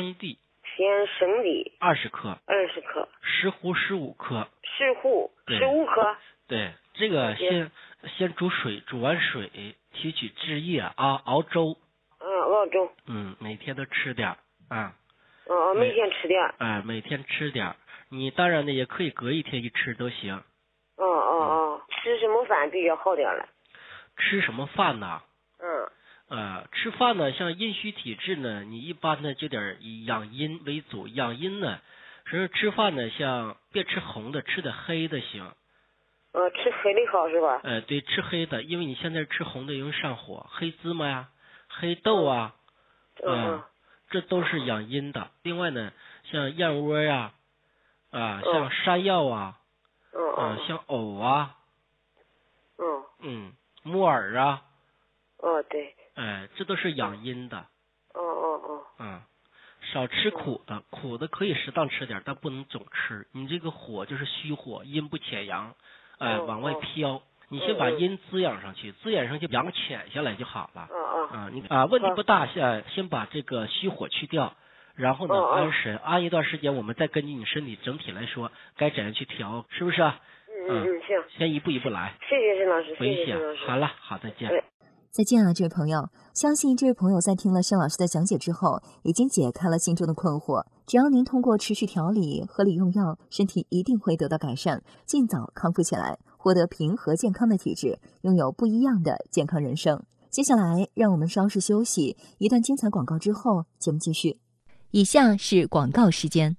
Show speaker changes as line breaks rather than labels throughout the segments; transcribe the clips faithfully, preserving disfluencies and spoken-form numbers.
生地，
西安生地
二十克，
二十克，
石斛十五克，
石斛十五克。
对，这个先先煮水，煮完水提取汁液啊，熬粥。
嗯，熬粥。
嗯，每天都吃点啊。
哦，每天吃点。
哎、呃，每天吃点。你当然呢也可以隔一天一吃都行。
哦哦哦，吃什么饭比较好点了？
吃什么饭呢？
嗯。
呃，吃饭呢，像阴虚体质呢，你一般呢就得以养阴为主。养阴呢，所以吃饭呢，像别吃红的，吃点黑的行。
呃，吃黑的好是吧？
呃，对，吃黑的，因为你现在吃红的容易上火，黑芝麻呀、黑豆啊，
嗯、
呃，这都是养阴的。另外呢，像燕窝呀，啊、呃，像山药啊，
嗯嗯、
呃，像藕啊，
嗯
嗯，木耳啊，
哦对，
哎、呃，这都是养阴的。
哦哦哦，
嗯，少吃苦的，苦的可以适当吃点，但不能总吃。你这个火就是虚火，阴不潜阳。哎、呃，往外飘，你先把阴滋养上去，滋养上去，阳潜下来就好了。
嗯嗯。
啊，你啊，问题不大，先先把这个虚火去掉，然后呢，安神，安一段时间，我们再根据你身体整体来说，该怎样去调，是不是啊？
嗯嗯嗯，行。
先一步一步来。
谢谢沈老师，
不
谢谢沈老师。
好了，好，再见。
再见啊，这位朋友！相信这位朋友在听了沈老师的讲解之后，已经解开了心中的困惑。只要您通过持续调理、合理用药，身体一定会得到改善，尽早康复起来，获得平和健康的体质，拥有不一样的健康人生。接下来，让我们稍事休息，一段精彩广告之后，节目继续。以下是广告时间。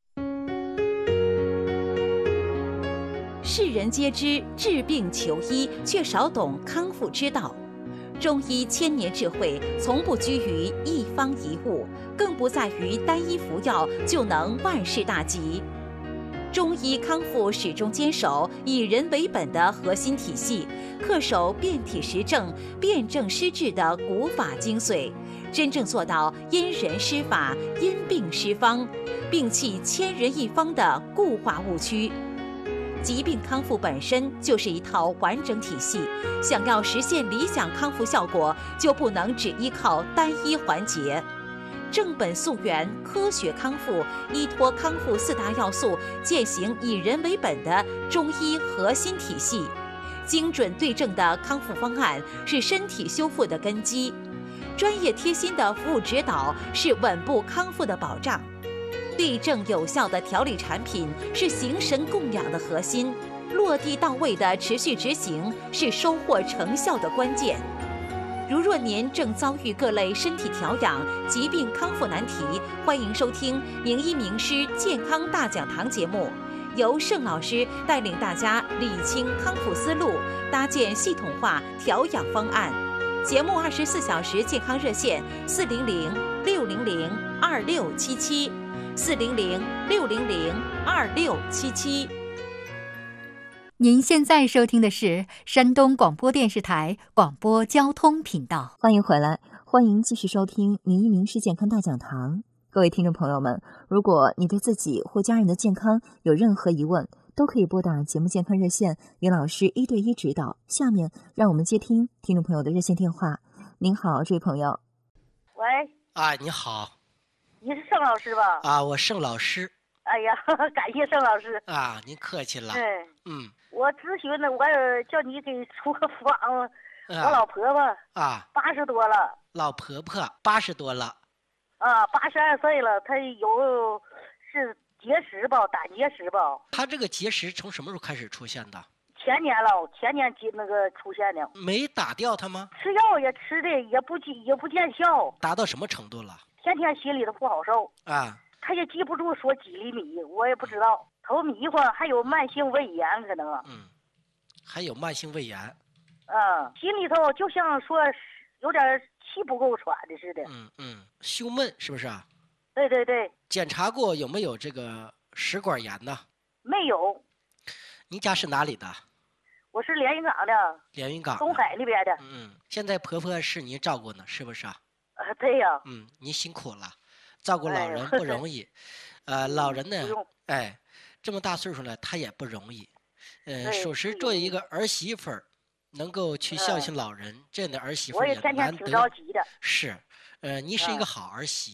世人皆知治病求医，却少懂康复之道。中医千年智慧，从不拘于一方一物，更不在于单一服药就能万事大吉。中医康复始终坚守以人为本的核心体系，恪守辨体施证、辨证施治的古法精髓，真正做到因人施法、因病施方，摒弃千人一方的固化误区。疾病康复本身就是一套完整体系，想要实现理想康复效果，就不能只依靠单一环节。正本溯源，科学康复，依托康复四大要素，践行以人为本的中医核心体系。精准对症的康复方案是身体修复的根基，专业贴心的服务指导是稳步康复的保障。对症有效的调理产品是形神供养的核心，落地到位的持续执行是收获成效的关键。如若您正遭遇各类身体调养、疾病康复难题，欢迎收听名医名师健康大讲堂节目，由盛老师带领大家理清康复思路，搭建系统化调养方案。节目二十四小时健康热线：四零零六零零二六七七。四零零六零零二六七七。
您现在收听的是山东广播电视台广播交通频道。
欢迎回来，欢迎继续收听名医名师健康大讲堂。各位听众朋友们，如果你对自己或家人的健康有任何疑问，都可以拨打节目健康热线，与老师一对一指导。下面让我们接听听众朋友的热线电话。您好，这位朋友。
喂。
啊，你好。
你是盛老师吧？
啊，我盛老师。
哎呀，感谢盛老师。
啊，您客气了。
对，
嗯，
我咨询呢，我叫你给出个方。
啊、
我老婆婆
啊，
八十多了。
老婆婆八十多了。
啊，八十二岁了，她有是结石吧，胆结石吧。
她这个结石从什么时候开始出现的？
前年了，前年结那个出现的。
没打掉它吗？
吃药也吃的也不也不见效。
达到什么程度了？
天天心里头不好受
啊，
他也记不住说几厘米，我也不知道，头迷糊，还有慢性胃炎可能。
嗯，还有慢性胃炎。
嗯，心里头就像说有点气不够喘的似的。
嗯嗯，胸闷是不是啊？
对对对。
检查过有没有这个食管炎呢？
没有。
您家是哪里的？
我是连云港的。
连云港。
东海那边的。
嗯，现在婆婆是您照顾呢，是不是啊？
啊，对呀。
嗯，您辛苦了，照顾老人不容易。哎、呃，老人呢，哎，这么大岁数了，他也不容易。呃，属实作为一个儿媳妇儿，能够去孝敬老人，嗯、这样的儿媳妇
我也天天挺着急的。
是，呃，您是一个好儿媳。嗯、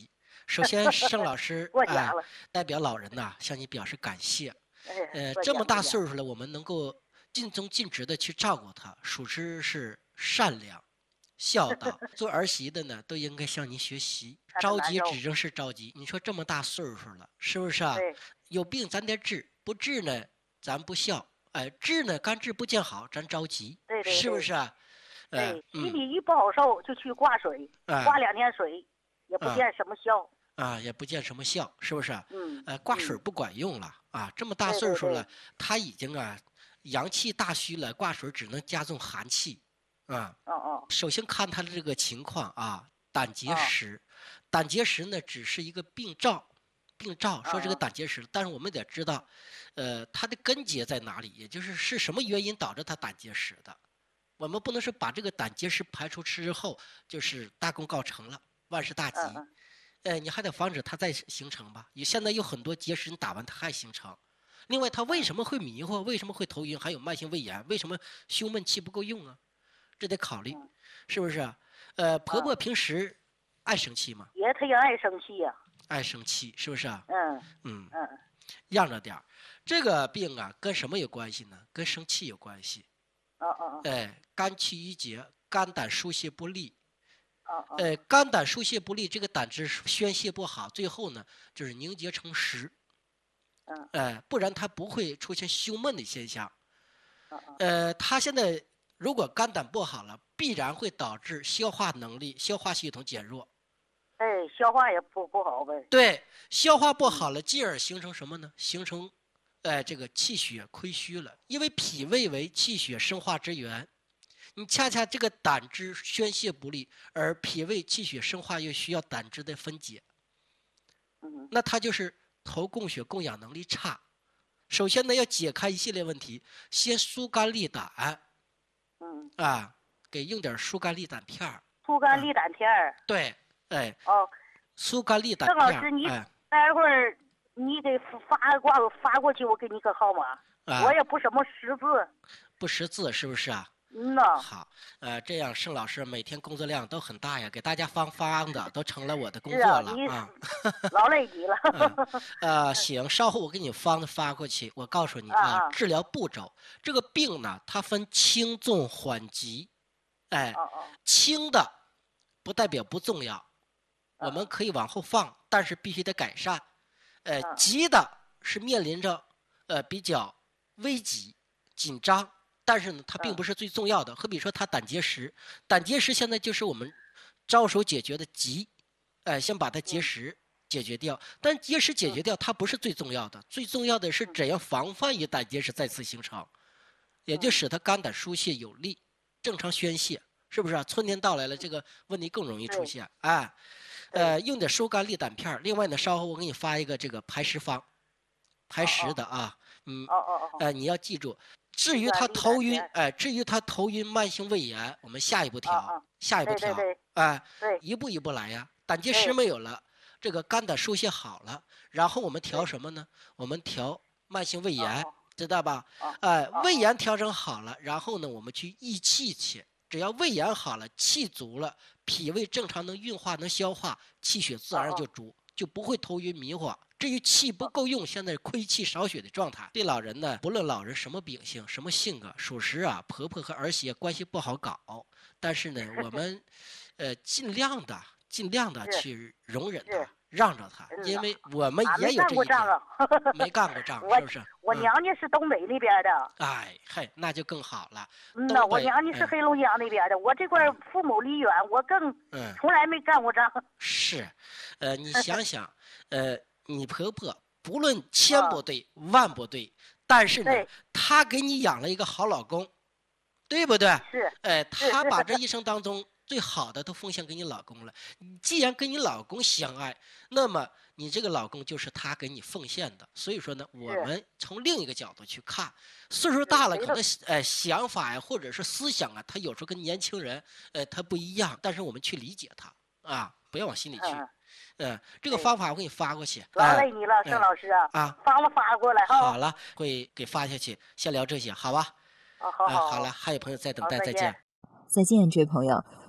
首先盛老师
过奖了、
呃、代表老人呐、啊、向你表示感谢。
哎、
呃，这么大岁数了，我们能够尽忠尽职的去照顾他，属实是善良孝道。做儿媳的呢都应该向您学习，着急指正是着急。你说这么大岁数了，是不是啊？有病咱得治，不治呢咱不孝，哎，治呢干治不见好，咱着急，
对对对，
是不是啊？
对，心里一不好受就去挂水，
嗯、
挂两天水也不见什么效。
啊，也不见什么效，是不是？
嗯，
呃，挂水不管用了、嗯、啊，这么大岁数了，他已经啊阳气大虚了，挂水只能加重寒气，啊。
哦哦。
首先看他的这个情况啊，胆结石，哦、胆结石呢只是一个病兆，病兆说这个胆结石，哦、但是我们得知道，呃，它的根结在哪里，也就是是什么原因导致他胆结石的。我们不能是把这个胆结石排除之后，就是大功告成了，万事大吉。
嗯
呃，你还得防止它再形成吧。也现在有很多结石，你打完它还形成。另外，它为什么会迷惑？为什么会头晕？还有慢性胃炎？为什么胸闷气不够用啊？这得考虑，是不是啊？呃，婆婆平时爱生气吗？
也，她也爱生气呀、啊。
爱生气，是不是啊？
嗯
嗯
嗯，
让着点儿。这个病啊，跟什么有关系呢？跟生气有关系。
哦哦哦。
哎，肝气郁结，肝胆疏泄不利。
哦哦。
呃，肝胆疏泄不利，这个胆汁宣泄不好，最后呢就是凝结成石。
嗯。
呃，不然它不会出现胸闷的现象。
哦哦。
呃，他现在如果肝胆不好了，必然会导致消化能力、消化系统减弱。
哎，消化也不不好呗。
对，消化不好了，进而形成什么呢？形成，呃，这个气血亏虚了。因为脾胃为气血生化之源，你恰恰这个胆汁宣泄不利，而脾胃气血生化又需要胆汁的分解，
嗯，
那它就是头供血供氧能力差。首先呢，要解开一系列问题，先疏肝利胆。
嗯
啊，给用点疏肝利胆片儿。
疏肝利胆片儿、
啊。对。哎，
哦，
疏肝利胆
郑老师，你待会儿你给发挂发过去，我给你个号码。啊、我也不什么识字，
不识字是不是啊？
嗯呐。
好，呃，这样盛老师每天工作量都很大呀，给大家方方的都成了我的工作了啊。
啊劳累你了。
嗯、呃，行，稍后我给你方子发过去。我告诉你啊，
啊
治疗步骤，这个病呢，它分轻重缓急。哎，
哦哦
轻的不代表不重要。我们可以往后放，但是必须得改善。呃，急的是面临着呃比较危急、紧张，但是呢，它并不是最重要的。好比说，它胆结石，胆结石现在就是我们着手解决的急，哎、呃，先把它结石解决掉。但结石解决掉，它不是最重要的，最重要的是怎样防范于胆结石再次形成，也就使它肝胆疏泄有力，正常宣泄，是不是啊？春天到来了，这个问题更容易出现，哎。呃，用点疏肝利胆片。另外呢，稍后我给你发一个这个排石方，排石的啊。嗯。
哦哦哦。
呃，你要记住，至于他头晕，哎、呃，至于他头晕、慢性胃炎，我们下一步调，
哦哦
下一步调，
对对对
哎、
呃，
一步一步来呀。胆结石没有了，这个肝胆疏泄好了，然后我们调什么呢？我们调慢性胃炎，
哦、
知道吧？哎、呃，胃炎调整好了，然后呢，我们去益气去。只要胃炎好了，气足了，脾胃正常能运化能消化，气血自然就足，就不会头晕迷惑。至于气不够用，现在亏气少血的状态。对老人呢，不论老人什么秉性、什么性格，属实啊，婆婆和儿媳关系不好搞。但是呢，我们，呃，尽量的、尽量的去容忍他。让着他，因为我们也有这一点。没干过仗，是不是？
我娘家是东北那边的。
哎嘿，那就更好了。
嗯呐，我娘家是黑龙江那边的，我这块父母离远，我更从来没干过仗。
是，呃，你想想，呃，你婆婆不论千不对万不对，但是呢，她给你养了一个好老公，对不对？
是。
哎，她把这一生当中最好的都奉献给你老公了。你既然跟你老公相爱，那么你这个老公就是他给你奉献的。所以说呢，我们从另一个角度去看，岁数大了，可能呃想法呀，或者是思想啊，他有时候跟年轻人呃他不一样，但是我们去理解他啊，不要往心里去。嗯，呃、这个方法我给你发过去。
劳累你了，盛老师啊。
啊，
方子发过来哈。
好了，会给发下去。先聊这些，好吧？
好好好。
好了，还有朋友在等待，再见。
再见，这位朋友。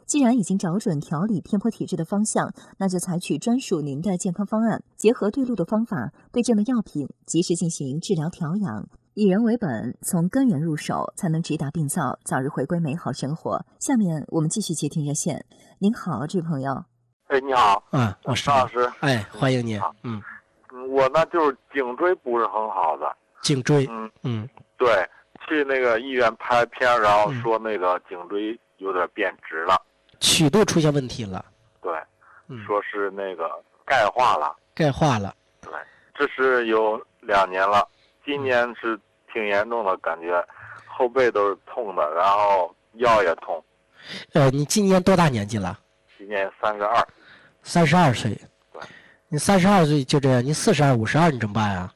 既然已经找准调理偏颇体质的方向，那就采取专属您的健康方案，结合对路的方法、对症的药品，及时进行治疗调养，以人为本，从根源入手，才能直达病灶，早日回归美好生活。下面我们继续接听热线。您好，这位朋友。
哎，你好。
啊，我是
张老师。
哎，欢迎您。嗯，
我呢就是颈椎不是很好的。
颈椎。
嗯
嗯，
对，去那个医院拍片，然后说那个颈椎有点变直了，
曲度出现问题了。
对，
嗯，
说是那个钙化了。
钙化了。
对，这是有两年了，今年是挺严重的，感觉后背都是痛的，然后腰也痛。
呃，你今年多大年纪了？
今年三十二。
三十二岁。
对。
你三十二岁就这样，你四十二、五十二，你怎么办呀？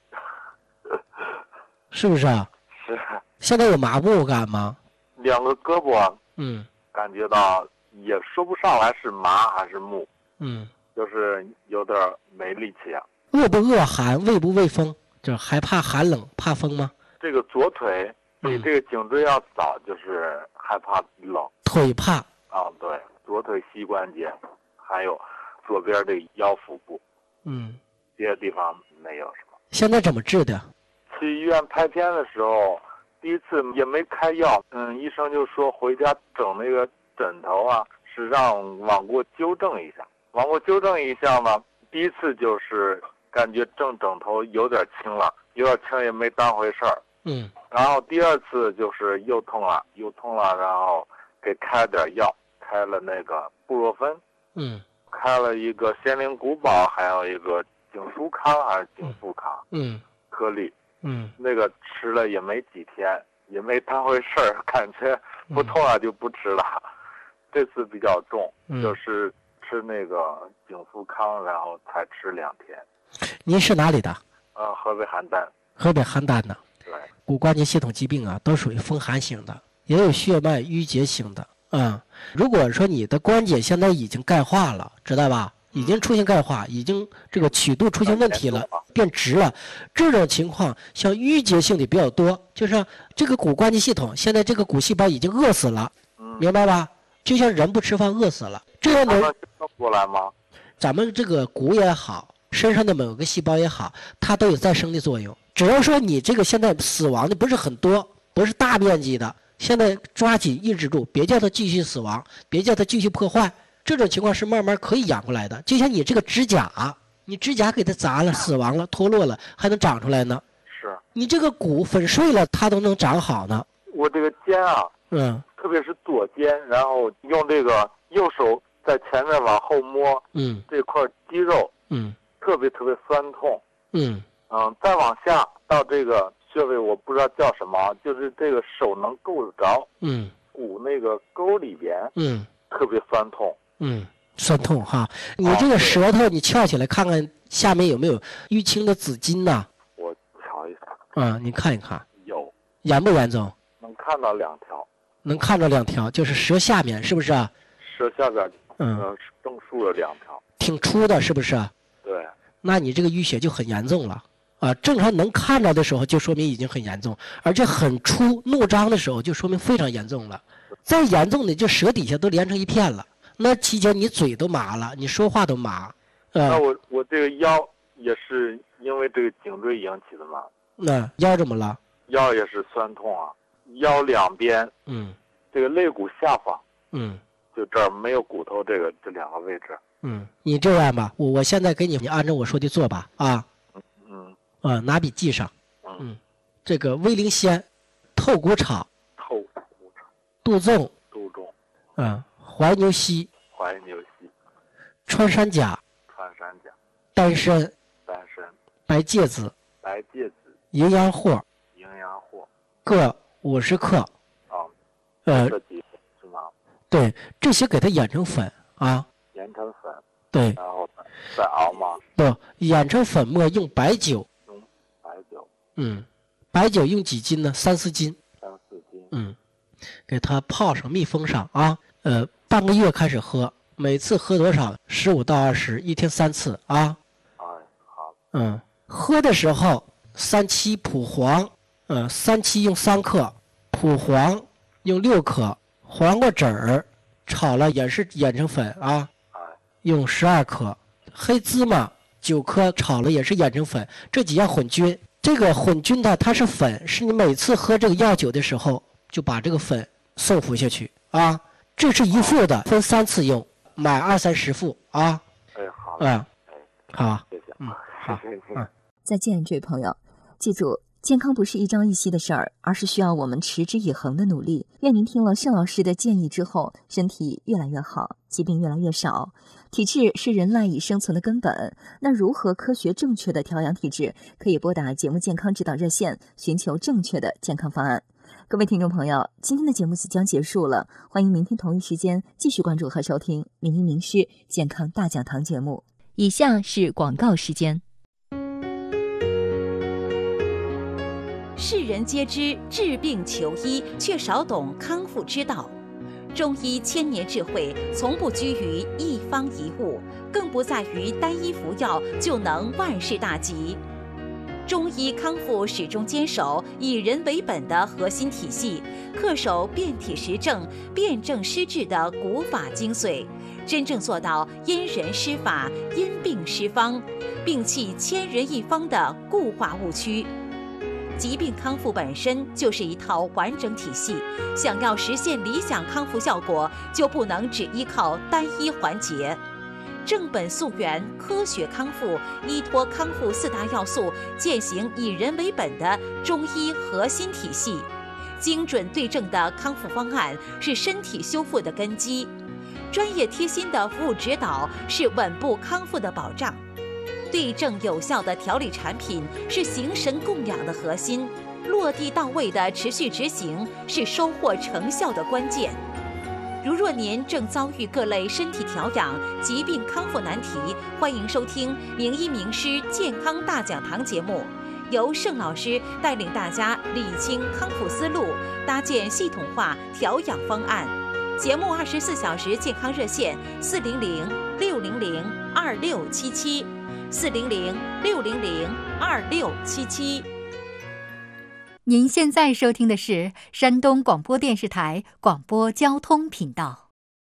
是不是啊？
是。
现在有麻木感吗？
两个胳膊，
嗯，
感觉到也说不上来是麻还是木，
嗯，
就是有点没力气啊。
饿不饿寒，畏不畏风，就是害怕寒冷，怕风吗？
这个左腿比这个颈椎要早，就是害怕冷。
腿怕。
啊，对，左腿膝关节，还有左边的腰腹部，
嗯，
别的地方没有什么。
现在怎么治的？
去医院拍片的时候，第一次也没开药，嗯，医生就说回家整那个枕头啊，是让往过纠正一下，往过纠正一下嘛。第一次就是感觉正枕头有点轻了，有点轻也没当回事儿，
嗯，
然后第二次就是又痛了，又痛了，然后给开点药。开了那个布洛芬，
嗯，
开了一个仙灵古堡，还有一个景舒康还是景富康，
嗯，
颗粒，
嗯，
那个吃了也没几天，也没当回事儿，感觉不痛了就不吃了。嗯、这次比较重，
嗯、
就是吃那个景富康，然后才吃两天。
您是哪里的？
呃，河北邯郸。
河北邯郸的。
对。
骨关节系统疾病啊，都属于风寒型的，也有血脉淤结型的。嗯，如果说你的关节现在已经钙化了，知道吧？已经出现钙化，已经这个曲度出现问题了，变直了，这种情况像淤结性的比较多，就是这个骨关节系统现在这个骨细胞已经饿死了，明白吧？就像人不吃饭饿死了，这样的
过来吗？
咱们这个骨也好，身上的某个细胞也好，它都有再生的作用。只要说你这个现在死亡的不是很多，不是大面积的。现在抓紧抑制住，别叫它继续死亡，别叫它继续破坏。这种情况是慢慢可以养过来的。就像你这个指甲，你指甲给它砸了、死亡了、脱落了，还能长出来呢。
是。
你这个骨粉碎了，它都能长好呢。
我这个肩啊，
嗯，
特别是左肩，然后用这个右手在前面往后摸，
嗯，
这块肌肉，
嗯，
特别特别酸痛，
嗯
嗯，再往下到这个。穴位我不知道叫什么，就是这个手能够得着，
嗯，
骨那个沟里边，
嗯，
特别酸痛，
嗯，酸痛哈。你这个舌头你翘起来看看下面有没有淤青的紫筋呐？
我瞧一下。
嗯，你看一看。
有。
严不严重？
能看到两条。
能看到两条，就是舌下面是不是啊？
舌下边，
嗯，
呃，正竖了两条。
挺粗的，是不是？
对。
那你这个淤血就很严重了。啊，正常能看到的时候，就说明已经很严重，而且很粗怒张的时候，就说明非常严重了。再严重的，就舌底下都连成一片了。那期间你嘴都麻了，你说话都麻。呃、
那我我这个腰也是因为这个颈椎引起的嘛？
那腰怎么了？
腰也是酸痛啊，腰两边，
嗯，
这个肋骨下方，
嗯，
就这儿没有骨头，这个这两个位置。
嗯，你这样吧，我我现在给你，你按照我说的做吧，啊。啊，拿笔记上。嗯，这个威灵仙、透骨草、
透骨草、
杜仲、
杜仲，
嗯，怀牛膝、
怀牛膝、
穿山甲、
穿山甲、
丹参、
丹参、
白芥子、
白芥子、
营养货、
营养货，
各五十克。
啊，
呃，
这几是吗？
对，这些给它研成粉啊。
研成粉。
对。
然后再熬吗？
不，研成粉末用白酒。嗯，白酒用几斤呢？三四斤。
三四斤。
嗯，给它泡上，密封上啊。呃，半个月开始喝，每次喝多少？十五到二十，一天三次啊。
哎，好。
嗯，喝的时候三七蒲黄，呃，三七用三克，蒲黄用六克，黄瓜籽儿炒了也是研成粉啊，用十二克，黑芝麻九克炒了也是研成粉，这几样混均。这个混均的它是粉，是你每次喝这个药酒的时候就把这个粉送服下去啊。这是一副的，分三次用，买二三十副啊。
哎，好。
嗯，好，
谢谢。
嗯，好，嗯。
再见，这位朋友，记住。健康不是一朝一夕的事儿，而是需要我们持之以恒的努力。愿您听了盛老师的建议之后，身体越来越好，疾病越来越少。体质是人赖以生存的根本，那如何科学正确的调养体质？可以拨打节目健康指导热线，寻求正确的健康方案。各位听众朋友，今天的节目即将结束了，欢迎明天同一时间继续关注和收听《名医名师健康大讲堂》节目。以下是广告时间。
世人皆知治病求医，却少懂康复之道。中医千年智慧，从不拘于一方一物，更不在于单一服药就能万事大吉。中医康复始终坚守以人为本的核心体系，恪守辨体施症、辨证施治的古法精髓，真正做到因人施法、因病施方，摒弃千人一方的固化误区。疾病康复本身就是一套完整体系，想要实现理想康复效果，就不能只依靠单一环节。正本溯源，科学康复，依托康复四大要素，践行以人为本的中医核心体系。精准对症的康复方案是身体修复的根基，专业贴心的服务指导是稳步康复的保障。对症有效的调理产品是形神供养的核心，落地到位的持续执行是收获成效的关键。如若您正遭遇各类身体调养、疾病康复难题，欢迎收听《名医名师健康大讲堂》节目，由盛老师带领大家理清康复思路，搭建系统化调养方案。节目二十四小时健康热线：四零零六零零二六七七。四零零六零零二六七七。
您现在收听的是山东广播电视台广播交通频道。